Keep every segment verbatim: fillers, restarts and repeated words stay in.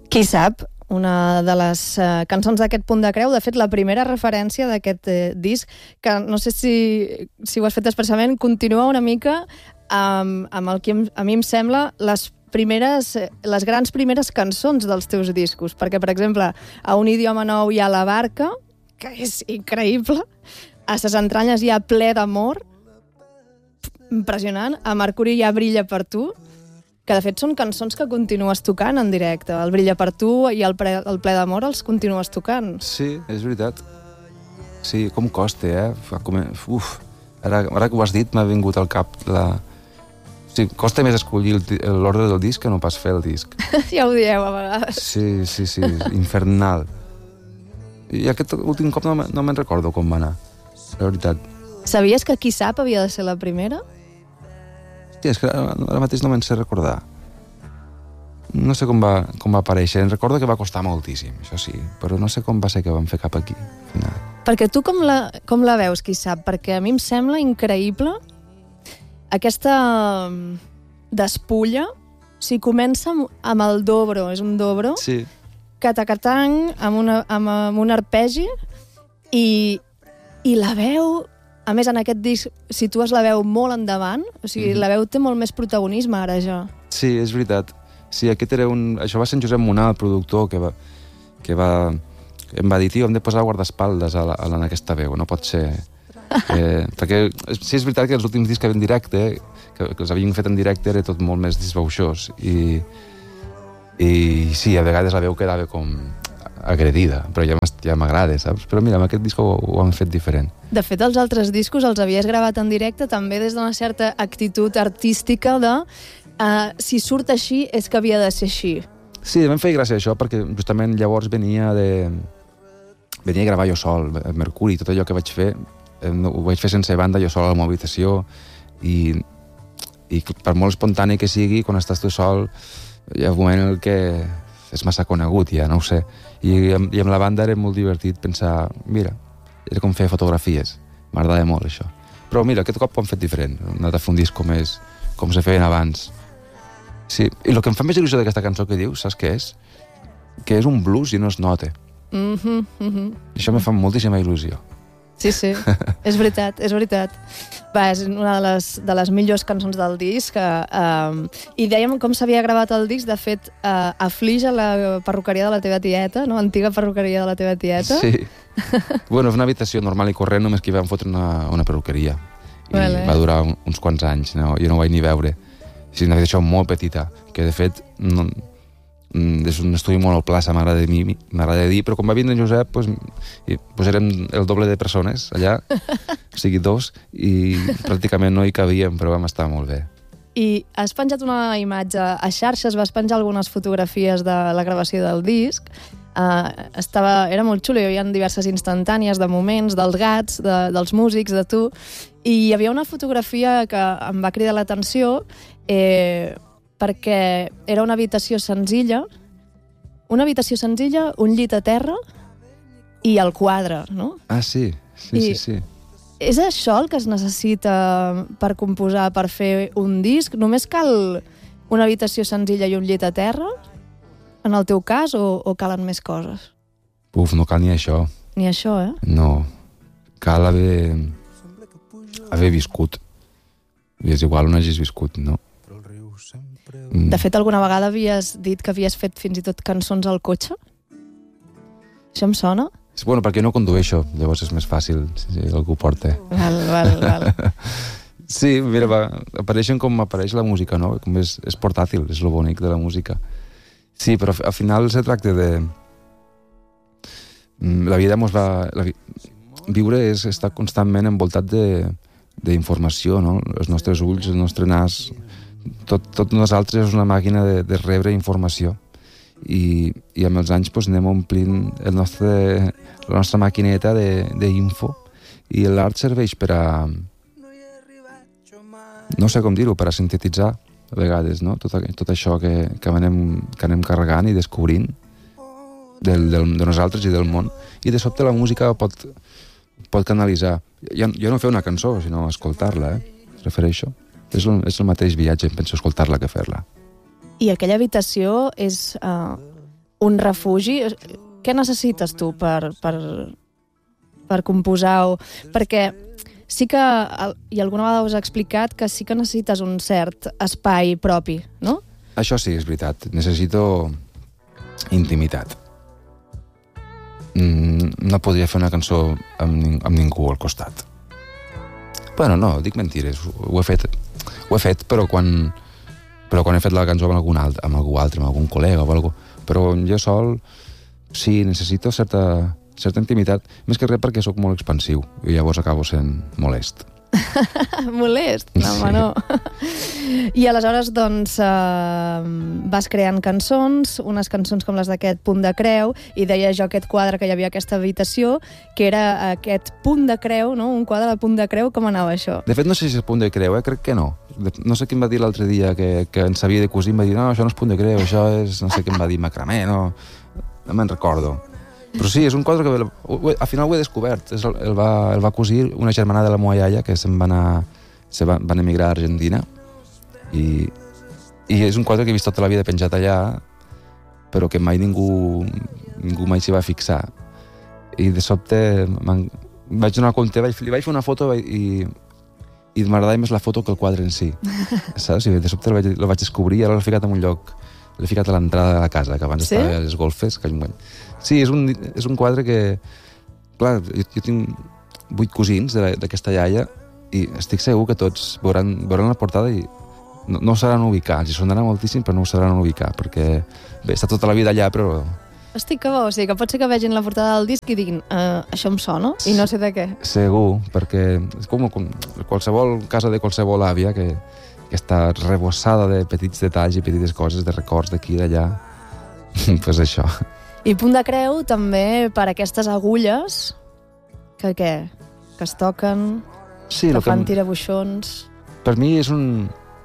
Qui sap, una de les uh, cançons d'aquest Punt de Creu, de fet la primera referència d'aquest uh, disc, que no sé si, si ho has fet expressament, continua una mica amb, amb el que a mi em sembla les primeres, les grans primeres cançons dels teus discos, perquè per exemple a Un idioma nou hi ha La barca, que és increïble, a Ses entranyes hi ha Ple d'amor, impressionant, a Mercuri hi ha Brilla per tu, que de fet són cançons que continues tocant en directe. El Brilla per tu i el, pre, el Ple d'amor els continues tocant. Sí, és veritat. Sí, com costa, eh? Uf, ara, ara que ho has dit m'ha vingut al cap la... Sí, costa més escollir l'ordre del disc que no pas fer el disc. Ja ho dieu a vegades. Sí, sí, sí, infernal. I aquest últim cop no, no me'n recordo com va anar, la veritat. Sabies que Qui sap havia de ser la primera? Sí, és que ara, ara mateix no me'n sé recordar. No sé com va, com va aparèixer. Em recordo que va costar moltíssim, això sí, però no sé com va ser que vam fer cap aquí, al final. Perquè tu com la, com la veus, Qui sap? Perquè a mi em sembla increïble aquesta despulla. O sigui, comença amb el dobro, és un dobro, sí. Catacatang, amb, una, amb, amb un arpegi, i, i la veu... A més, en aquest disc situes la veu molt endavant, o sigui, mm-hmm. la veu té molt més protagonisme ara ja. Sí, és veritat. Sí, aquest era un... Això va ser en Josep Monà, el productor, que va... Que va... Em va dir, tio, hem de posar guardaespaldes a la, a la, en aquesta veu, no pot ser... Eh, perquè sí, és veritat que els últims discs que en directe, que, que els havien fet en directe, era tot molt més disbauxós. I, i sí, a vegades la veu quedava com agredida, però ja, ja m'agrada, saps? Però mira, amb aquest disc ho, ho han fet diferent. De fet, els altres discos els havies gravat en directe també des d'una certa actitud artística de uh, si surt així és que havia de ser així. Sí, em feia gràcia això, perquè justament llavors venia de... Venia a gravar jo sol, a Mercuri, tot allò que vaig fer, ho vaig fer sense banda, jo sol a la meva habitació, i, i per molt espontani que sigui, quan estàs tu sol, hi ha un moment en què és massa conegut ja, no ho sé. I, i amb la banda era molt divertit pensar, mira, era com fer fotografies, m'agradava molt això. Però mira, aquest cop ho han fet diferent, hem anat a fer un disc com, és, com se feien abans. Sí, i el que em fa més il·lusió d'aquesta cançó que dius, saps què és? Que és un blues i no es nota. Mm-hmm, mm-hmm. Això me fa moltíssima il·lusió. Sí, sí, és veritat, és veritat. Va, és una de les, de les millors cançons del disc. Uh, I dèiem com s'havia gravat el disc. De fet, uh, aflige la perruqueria de la teva tieta, no? Antiga perruqueria de la teva tieta. Sí. Bueno, és una habitació normal i corrent, només que hi vam fotre una, una perruqueria. I vale. Va durar un, uns quants anys, no? Jo no ho vaig ni veure. És una habitació molt petita, que de fet... No, és un estudi molt al plaça, m'agrada dir, m'agrada dir, però quan va vindre en Josep, pues, pues érem el doble de persones allà, o sigui, dos, i pràcticament no hi cabíem, però vam estar molt bé. I has penjat una imatge a xarxes, vas penjar algunes fotografies de la gravació del disc, uh, estava, era molt xulo, hi havia diverses instantànies de moments, dels gats, de, dels músics, de tu, i hi havia una fotografia que em va cridar l'atenció, eh, perquè era una habitació senzilla, una habitació senzilla, un llit a terra i el quadre, no? Ah, sí, sí, I sí, sí. És això el que es necessita per composar, per fer un disc? Només cal una habitació senzilla i un llit a terra, en el teu cas, o, o calen més coses? Uf, no cal ni això. Ni això, eh? No, cal haver, haver viscut. I és igual on hagis viscut, no? De fet, alguna vegada havies dit que havies fet fins i tot cançons al cotxe? Això em sona? Bueno, perquè no condueixo, llavors és més fàcil si algú porta. Val, val, val. Sí, mira, va, apareixen com apareix la música, no? Com és, és portàtil, és lo bonic de la música. Sí, però al final se tracta de... La vida mos va... La vi... Viure és estar constantment envoltat d'informació, no? Els nostres ulls, el nostre nas... Tot, tot nosaltres és una màquina de, de rebre informació i, i amb els anys pues, anem omplint el nostre, la nostra maquineta d'info i l'art serveix per a no sé com dir-ho, per a sintetitzar a vegades, no? tot, tot això que, que, anem, que anem carregant i descobrint del, del, de nosaltres i del món, i de sobte la música pot, pot canalitzar. Jo, jo no fer una cançó, sinó escoltar-la, eh? Es refereixo. És el, és el mateix viatge, em penso escoltar-la que fer-la. I aquella habitació és uh, un refugi. Què necessites tu per, per, per composar? O... Perquè sí que, i alguna vegada us he explicat, que sí que necessites un cert espai propi, no? Això sí, és veritat. Necessito intimitat. Mm, no podria fer una cançó amb, amb ningú al costat. Bueno, no, dic mentires. Ho he fet, ho he fet però quan, però quan he fet la cançó amb algun altre, amb algú altre, amb algun col·lega o alguna cosa. Però jo sol, sí, necessito certa... certa intimitat, més que res perquè sóc molt expansiu i llavors acabo sent molest. Molest? No, home, no. I aleshores, doncs, eh, vas creant cançons, unes cançons com les d'aquest Punt de Creu, i deia jo aquest quadre que hi havia a aquesta habitació, que era aquest punt de creu, no? Un quadre de punt de creu, com anava això? De fet, no sé si és punt de creu, eh? Crec que no. No sé qui em va dir l'altre dia que, que en sabia de cosir, em va dir, no, això no és punt de creu, això és, no sé què em va dir, macramé, no... No me'n recordo. Però sí, és un quadre que al final ho he descobert. El, el, va, el va cosir una germana de la meva iaia que se'n va anar, se va, van emigrar a Argentina i, i és un quadre que he vist tota la vida penjat allà però que mai ningú ningú mai s'hi va fixar i de sobte vaig donar compte, vaig, li vaig fer una foto i, i m'agradava més la foto que el quadre en si. Saps? I de sobte el vaig, el vaig descobrir i ara l'he ficat en un lloc, l'he ficat a l'entrada de la casa, que abans sí? Estava a les golfes. Que... Sí, és un, és un quadre que... Clar, jo, jo tinc vuit cosins d'aquesta iaia i estic segur que tots veuran, veuran la portada i no, no ho sabran ubicar. Els sonarà moltíssim, però no ho sabran ubicar, perquè bé, està tota la vida allà, però... Estic que bo, o sigui, que pot ser que vegin la portada del disc i diguin uh, això em sona, i no sé de què. Segur, perquè és com, com qualsevol casa de qualsevol àvia que, que està rebossada de petits detalls i petites coses, de records d'aquí i d'allà. Pues això. I Punt de Creu també per aquestes agulles que què? Que es toquen, sí, que fan que... tirabuixons... Per mi és un...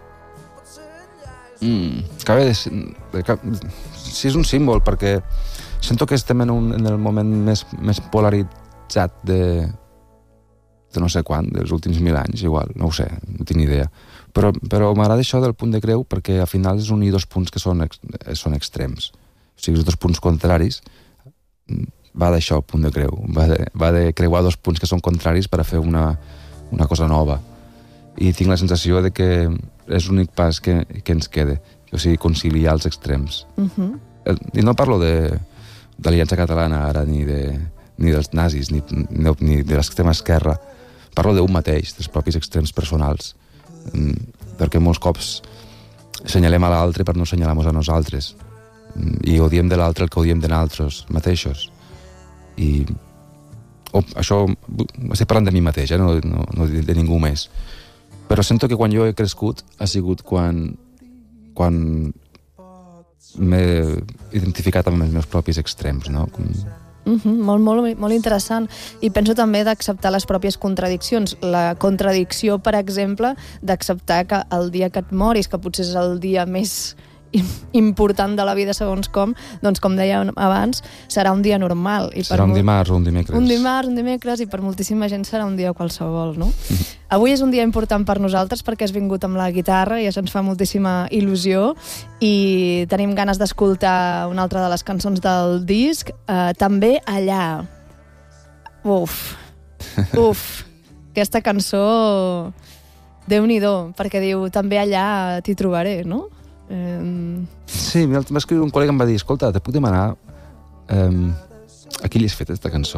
Mm, que bé, que... sí, és un símbol, perquè sento que estem en, un, en el moment més, més polaritzat de... de no sé quan, dels últims mil anys, igual, no ho sé, no tinc idea. Però, però m'agrada això del Punt de Creu perquè al final és unir dos punts que són, ex, són extrems. O sigui, els dos punts contraris va d'això, Punt de Creu. Va de, va de creuar dos punts que són contraris per a fer una, una cosa nova. I tinc la sensació de que és l'únic pas que, que ens queda. O sigui, conciliar els extrems. Uh-huh. I no parlo de, de l'Aliança Catalana ara, ni, de, ni dels nazis, ni, ni de l'extrema esquerra. Parlo d'un mateix, dels propis extrems personals. Perquè molts cops assenyalem a l'altre per no assenyalar-nos a nosaltres. I odiem de l'altre el que odiem de nosaltres mateixos. I oh, això estic parlant de mi mateix, eh? no, no, no de ningú més. Però sento que quan jo he crescut ha sigut quan quan m'he identificat amb els meus propis extrems, no? Com... Uh-huh, molt, molt, molt interessant. I penso també d'acceptar les pròpies contradiccions. La contradicció, per exemple, d'acceptar que el dia que et moris, que potser és el dia més important de la vida segons com, doncs com deia abans, serà un dia normal. I serà per un dimarts o un dimecres. Un dimarts, un dimecres, i per moltíssima gent serà un dia qualsevol, no? Avui és un dia important per nosaltres perquè has vingut amb la guitarra i això ens fa moltíssima il·lusió i tenim ganes d'escoltar una altra de les cançons del disc. Uh, també Allà. Uf, uf, aquesta cançó Déu-n'hi-do, perquè diu també allà t'hi trobaré, no? Um... Sí, m'ha escrit un col·lega i em va dir, escolta, te puc demanar um, a qui li has fet aquesta cançó?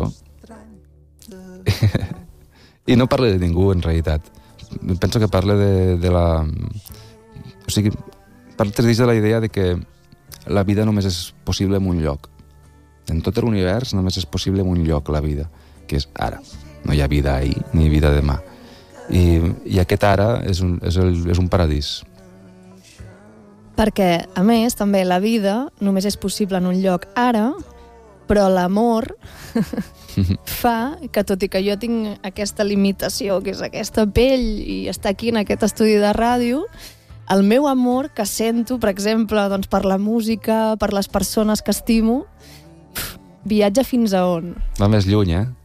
I no parla de ningú, en realitat. Penso que parla de, de la... O sigui, parteix de la idea de que la vida només és possible en un lloc. En tot l'univers només és possible en un lloc, la vida, que és ara. No hi ha vida ahir, ni vida demà. I, i aquest ara és un, és, el, és un paradís. Perquè, a més, també la vida només és possible en un lloc ara, però l'amor fa que, tot i que jo tinc aquesta limitació, que és aquesta pell i estar aquí en aquest estudi de ràdio, el meu amor que sento, per exemple, doncs, per la música, per les persones que estimo, viatja fins a on? Va més lluny, eh?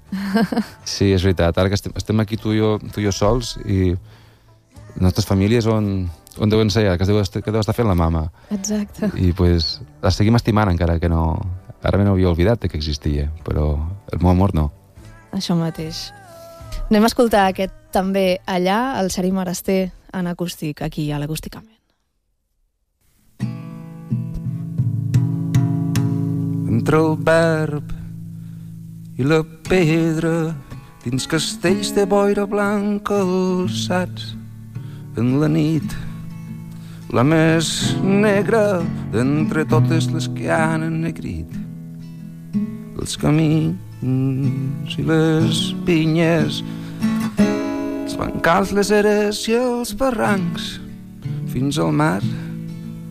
Sí, és veritat. Ara que estem, estem aquí tu i jo, tu i jo sols i les nostres famílies on, on deuen ser, que, deu, que deu estar fent la mama. Exacte. I pues, la seguim estimant encara que no... Ara me n'havia oblidat que existia, però el meu amor no. Això mateix. Anem a escoltar aquest també allà, el Xarí Maraster en acústic, aquí a l'Acústicament. Entre el verb i la pedra, dins castells de boira blanca alçats, en la nit, la més negra d'entre totes les que han ennegrit. Els camins i les pinyes, els bancals, les eres i els barrancs, fins al mar